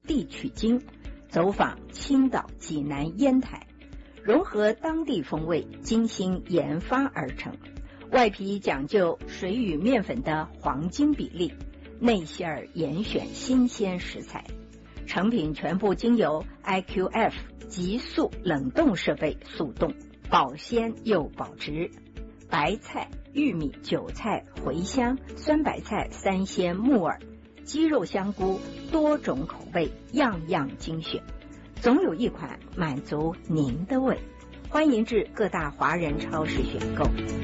地取经，走访青岛、济南、烟台，融合当地风味，精心研发而成。外皮讲究水与面粉的黄金比例，内馅儿严选新鲜食材，成品全部经由 IQF 急速冷冻设备速冻，保鲜又保值。白菜、玉米、韭菜、茴香、酸白菜、三鲜、木耳、鸡肉、香菇，多种口味，样样精选，总有一款满足您的胃。欢迎至各大华人超市选购。